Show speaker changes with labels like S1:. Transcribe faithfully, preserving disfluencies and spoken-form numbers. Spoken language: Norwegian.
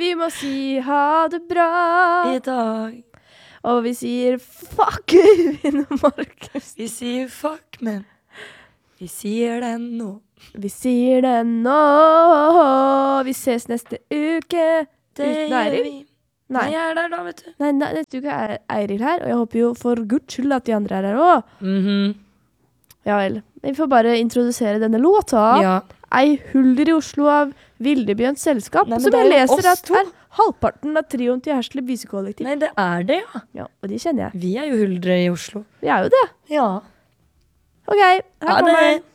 S1: Vi må si ha det bra
S2: I dag.
S1: Og vi sier fuck Øyvind og Markus.
S2: Vi sier fuck, men vi sier det nå.
S1: Vi sier det nå. Vi ses neste uke.
S2: Det
S1: Uten
S2: gjør
S1: Eirik?
S2: vi.
S1: Nei.
S2: Nei, jeg er der da, vet du.
S1: Nei, nei, neste uke er Eirik her, og jeg håper jo for guds skyld at de andre er her også.
S2: Mhm.
S1: Ja vel. Vi får bare introdusere denne låta.
S2: Ja.
S1: Ei hulder i Oslo av Vildebjørns selskap,
S2: Nei, men
S1: som
S2: det
S1: jeg
S2: er jo
S1: leser
S2: oss
S1: at
S2: to.
S1: er halvparten av trioen til Hersleb visekollektiv.
S2: Nei, det er det, ja.
S1: Ja, og de kjenner jeg.
S2: Vi er jo huldre i Oslo.
S1: Vi er jo det.
S2: Ja.
S1: Ok, her
S2: Ha
S1: kommer
S2: det.
S1: den.